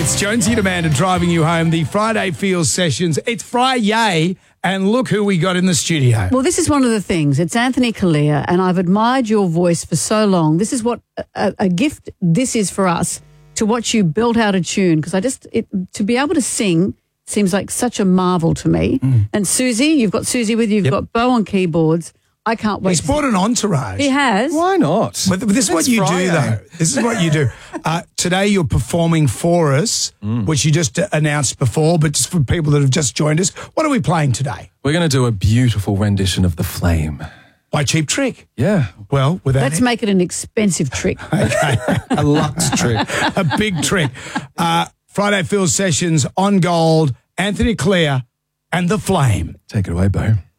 It's Jonesy Demand driving you home. The Friday Feels Sessions. It's Friday, and look who we got in the studio. Well, this is one of the things. It's Anthony Callea, and I've admired your voice for so long. This is what a gift this is for us, to watch you build out a tune, because to be able to sing seems like such a marvel to me. And Susie, you've got Susie with you. You've got Bo on keyboards. I can't wait. He's brought an entourage. He has. Why not? But this is what you do, though. This is what you do. Today you're performing for us, which you just announced before, but just for people that have just joined us, what are we playing today? We're going to do a beautiful rendition of The Flame. By Cheap Trick. Yeah. Well, let's make it an expensive trick. Okay. A Lux trick. A big trick. Friday Feels Sessions on Gold, Anthony Callea and The Flame. Take it away, Bo.